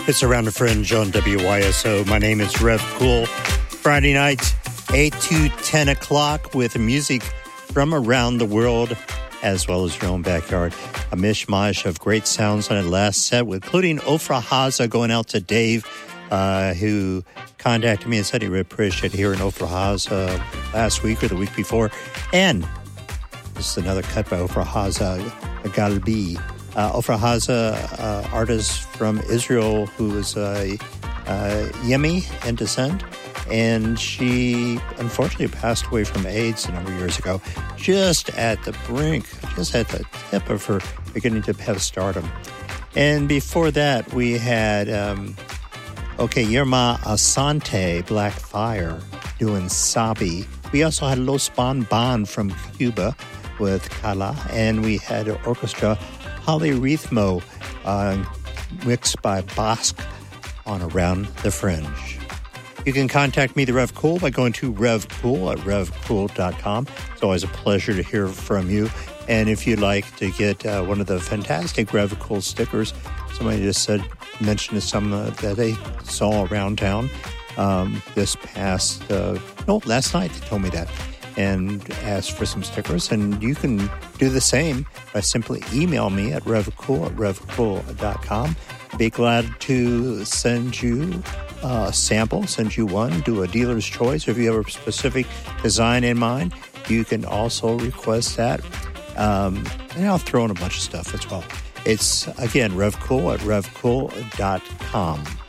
It's Around the Fringe on WYSO. My name is Rev Cool. Friday night, 8 to 10 o'clock with music from around the world, as well as your own backyard. A mishmash of great sounds on the last set, including Ofra Haza, going out to Dave, who contacted me and said he would appreciate hearing Ofra Haza last week or the week before. And this is another cut by Ofra Haza, Galbi. Ofra Haza, artist from Israel who is Yemeni in descent, and she unfortunately passed away from AIDS a number of years ago, just at the brink, just at the tip of her beginning to have stardom. And before that, we had, Yerma Asante, Black Fire, doing Sabi. We also had Los Bon Bon from Cuba with Kala, and we had an orchestra Polyrhythmo, mixed by Bosque on Around the Fringe. You can contact me, the Rev Cool, by going to RevCool at RevCool.com. It's always a pleasure to hear from you. And if you'd like to get one of the fantastic Rev Cool stickers, somebody just mentioned some that they saw around town last night they told me that, and asked for some stickers. And you can do the same by simply email me at RevCool at RevCool.com. Be glad to send you a sample, send you one, do a dealer's choice. If you have a specific design in mind, you can also request that. And I'll throw in a bunch of stuff as well. It's, again, RevCool at RevCool.com.